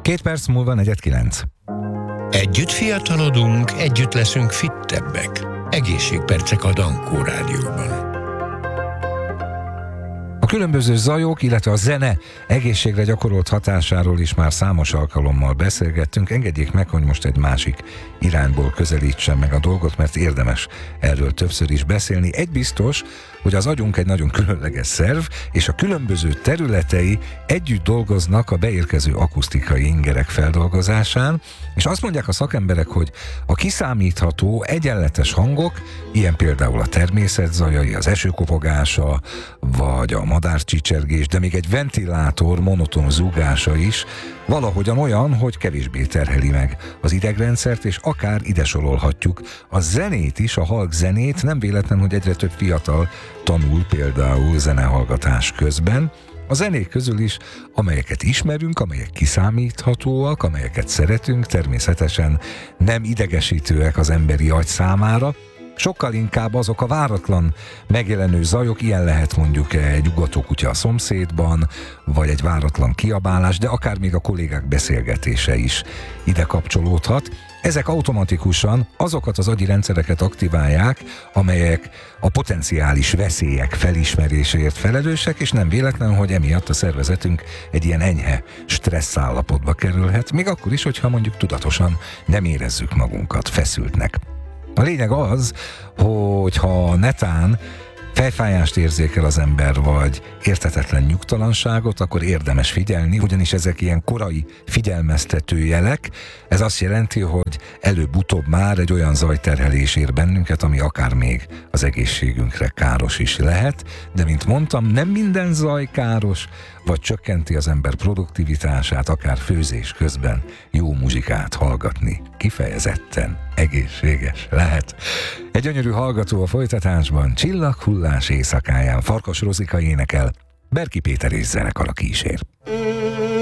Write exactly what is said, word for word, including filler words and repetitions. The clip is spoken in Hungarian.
Két perc múlva negyed kilenc. Együtt fiatalodunk, együtt leszünk fittebbek. Egészségpercek a Dankó Rádióban. A különböző zajok, illetve a zene egészségre gyakorolt hatásáról is már számos alkalommal beszélgettünk. Engedjék meg, hogy most egy másik irányból közelítsem meg a dolgot, mert érdemes erről többször is beszélni. Egy biztos, hogy az agyunk egy nagyon különleges szerv, és a különböző területei együtt dolgoznak a beérkező akusztikai ingerek feldolgozásán, és azt mondják a szakemberek, hogy a kiszámítható, egyenletes hangok, ilyen például a természet zajai, az eső kopogása, vagy a madárcsicsergés, de még egy ventilátor monoton zúgása is valahogyan olyan, hogy kevésbé terheli meg az idegrendszert, és akár ide sorolhatjuk a zenét is, a halk zenét. Nem véletlen, hogy egyre több fiatal tanul például zenehallgatás közben. A zenék közül is, amelyeket ismerünk, amelyek kiszámíthatóak, amelyeket szeretünk, természetesen nem idegesítőek az emberi agy számára, sokkal inkább azok a váratlan megjelenő zajok, ilyen lehet mondjuk egy ugatókutya a szomszédban, vagy egy váratlan kiabálás, de akár még a kollégák beszélgetése is ide kapcsolódhat. Ezek automatikusan azokat az agyi rendszereket aktiválják, amelyek a potenciális veszélyek felismeréséért felelősek, és nem véletlen, hogy emiatt a szervezetünk egy ilyen enyhe stressz állapotba kerülhet, még akkor is, hogyha mondjuk tudatosan nem érezzük magunkat feszültnek. A lényeg az, hogy ha netán fejfájást érzékel az ember, vagy érthetetlen nyugtalanságot, akkor érdemes figyelni, ugyanis ezek ilyen korai figyelmeztető jelek. Ez azt jelenti, hogy előbb-utóbb már egy olyan zajterhelés ér bennünket, ami akár még az egészségünkre káros is lehet, de mint mondtam, nem minden zaj káros, vagy csökkenti az ember produktivitását, akár főzés közben jó muzsikát hallgatni kifejezetten egészséges lehet. Egy gyönyörű hallgató a folytatásban, Csillaghullás éjszakáján Farkas Rozika énekel, Berki Péter és zenekara kísér.